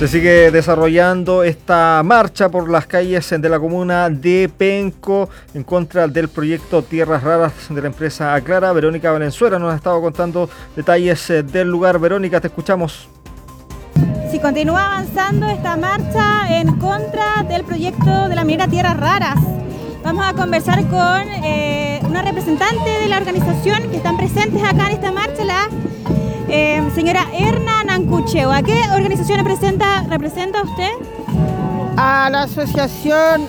Se sigue desarrollando esta marcha por las calles de la comuna de Penco en contra del proyecto Tierras Raras de la empresa Aclara. Verónica Valenzuela nos ha estado contando detalles del lugar. Verónica, te escuchamos. Sí, continúa avanzando esta marcha en contra del proyecto de la minera Tierras Raras. Vamos a conversar con una representante de la organización que están presentes acá en esta marcha, la señora Erna Nancucheo. ¿A qué organización representa usted? A la Asociación